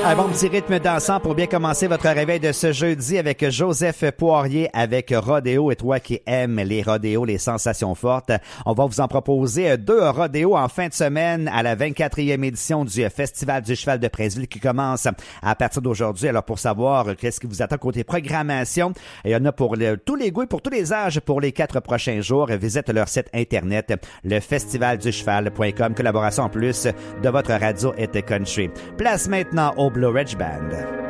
Un bon petit rythme dansant pour bien commencer votre réveil de ce jeudi avec Joseph Poirier avec Rodéo. Et toi qui aimes les rodéos, les sensations fortes, on va vous en proposer 2 rodéos en fin de semaine à la 24e édition du Festival du Cheval de Princeville qui commence à partir d'aujourd'hui. Alors pour savoir qu'est-ce qui vous attend côté programmation, il y en a pour tous les goûts et pour tous les âges pour les 4 prochains jours. Visite leur site internet, lefestivalducheval.com. Collaboration en plus de votre radio et country. Place maintenant au Blue Ridge Band.